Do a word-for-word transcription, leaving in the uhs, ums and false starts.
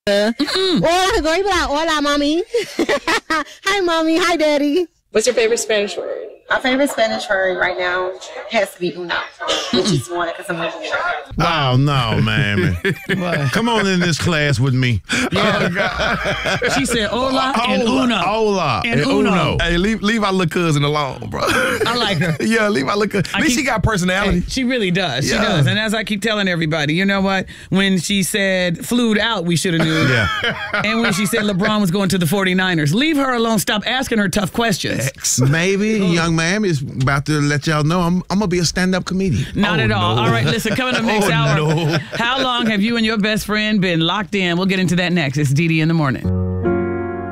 Mm-mm. Hola, go y bla, hola, mommy. Hi, mommy. Hi, daddy. What's your favorite Spanish word? My favorite Spanish word right now has to be uno, which is one because I'm a Oh, no, man. Come on in this class with me. Yeah. Oh, God. She said hola and Hola, uno. Hola and, and uno. uno. Hey, leave leave our little cousin alone, bro. I like her. Yeah, leave our little cousin. At least keep, she got personality. Hey, she really does. She yeah. does. And as I keep telling everybody, you know what? When she said flued out, we should have knew. Yeah. And when she said LeBron was going to the forty-niners, leave her alone. Stop asking her tough questions. X. Maybe young man is about to let y'all know I'm, I'm going to be a stand-up comedian. Not oh, at all. No. All right, listen, coming up next oh, hour. No. How long have you and your best friend been locked in? We'll get into that next. It's Dee Dee in the morning.